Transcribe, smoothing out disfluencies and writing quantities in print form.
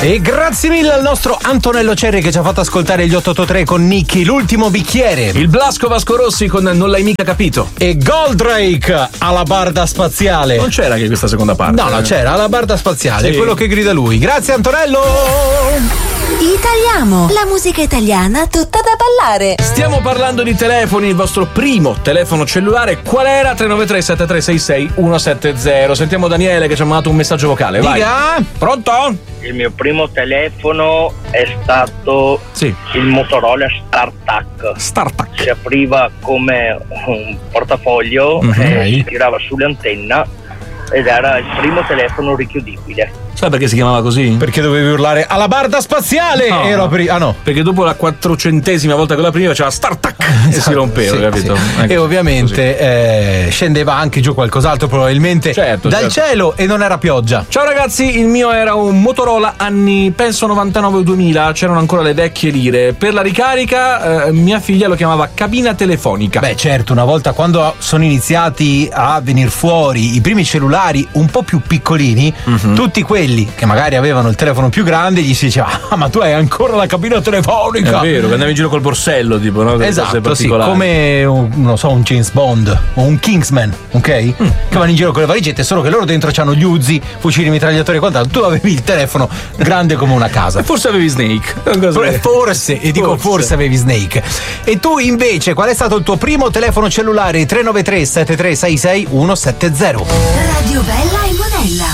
E grazie mille al nostro Antonello Cerri che ci ha fatto ascoltare gli 883 con Nicky, l'ultimo bicchiere. Il Blasco Vasco Rossi con Non l'hai mica capito. E Goldrake alla barda spaziale. Non c'era che questa seconda parte. No, c'era alla barda spaziale, sì. È quello che grida lui. Grazie Antonello. Italiamo, la musica italiana tutta da ballare. Stiamo parlando di telefoni, il vostro primo telefono cellulare qual era? 393 7366 170. Sentiamo Daniele che ci ha mandato un messaggio vocale. Vai. Diga. Pronto? Il mio primo telefono è stato il Motorola StarTAC. StarTAC. Si apriva come un portafoglio e si tirava sull'antenna ed era il primo telefono richiudibile. Sai perché si chiamava così? Perché dovevi urlare alla barda spaziale. No. No. Perché dopo la 400esima volta che la prima c'era StarTAC e si rompeva, capito? Sì. Ecco, e ovviamente scendeva anche giù qualcos'altro probabilmente dal cielo e non era pioggia. Ciao ragazzi, il mio era un Motorola anni penso 99 o 2000, c'erano ancora le vecchie lire. Per la ricarica mia figlia lo chiamava cabina telefonica. Beh certo, una volta quando sono iniziati a venire fuori i primi cellulari un po' più piccolini, tutti quelli che magari avevano il telefono più grande gli si diceva ma tu hai ancora la cabina telefonica. È vero, che andavi in giro col borsello tipo, no? Esatto, sì, come non so, un James Bond o un Kingsman, ok? Che vanno in giro con le valigette, solo che loro dentro c'hanno gli Uzi, fucili mitragliatori e quant'altro. Tu avevi il telefono grande come una casa. E forse avevi Snake. Forse avevi Snake. E tu invece qual è stato il tuo primo telefono cellulare? 393 7366 170. Radio Bella e Monella.